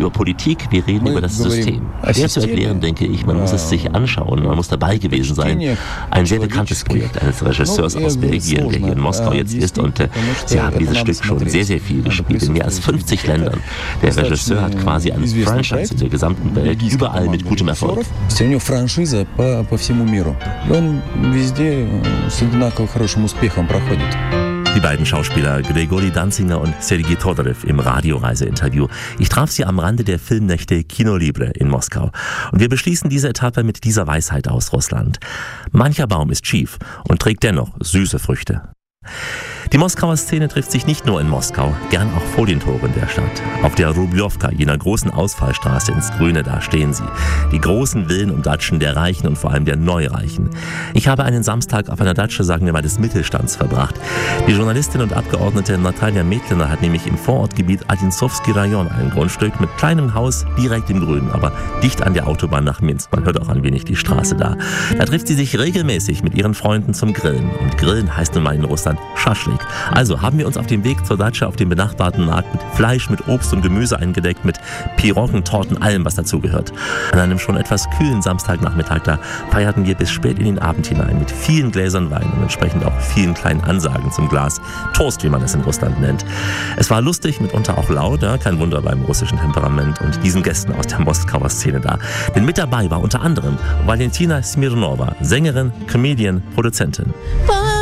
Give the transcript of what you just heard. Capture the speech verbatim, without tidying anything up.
über Politik, wir reden über das System. Schwer zu erklären, denke ich, man muss es sich anschauen, man muss dabei gewesen sein. Ein sehr bekanntes Projekt eines Regisseurs aus Belgien, der hier in Moskau jetzt ist, und äh, sie haben dieses Stück schon sehr, sehr viel gespielt, in mehr als fünfzig Ländern. Der Regisseur hat quasi ein Franchise in der gesamten Welt, überall mit gutem Erfolg. Die beiden Schauspieler Grigorij Danzinger und Sergei Todorev im Radioreise-Interview. Ich traf sie am Rande der Filmnächte Kino Libre in Moskau. Und wir beschließen diese Etappe mit dieser Weisheit aus Russland. Mancher Baum ist schief und trägt dennoch süße Früchte. Die Moskauer Szene trifft sich nicht nur in Moskau, gern auch vor den Toren der Stadt. Auf der Rublewka, jener großen Ausfallstraße ins Grüne, da stehen sie. Die großen Villen und Datschen der Reichen und vor allem der Neureichen. Ich habe einen Samstag auf einer Datsche, sagen wir mal, des Mittelstands verbracht. Die Journalistin und Abgeordnete Natalia Metliner hat nämlich im Vorortgebiet Adinsowski Rajon ein Grundstück mit kleinem Haus direkt im Grünen, aber dicht an der Autobahn nach Minsk. Man hört auch ein wenig die Straße da. Da trifft sie sich regelmäßig mit ihren Freunden zum Grillen. Und Grillen heißt nun mal in Russland Schaschlik. Also haben wir uns auf dem Weg zur Datsche auf dem benachbarten Markt mit Fleisch, mit Obst und Gemüse eingedeckt, mit Piroggen, Torten, allem, was dazugehört. An einem schon etwas kühlen Samstagnachmittag, da feierten wir bis spät in den Abend hinein mit vielen Gläsern Wein und entsprechend auch vielen kleinen Ansagen zum Glas. Toast, wie man es in Russland nennt. Es war lustig, mitunter auch laut, ja, kein Wunder beim russischen Temperament und diesen Gästen aus der Moskauer Szene da. Denn mit dabei war unter anderem Valentina Smirnova, Sängerin, Comedian, Produzentin.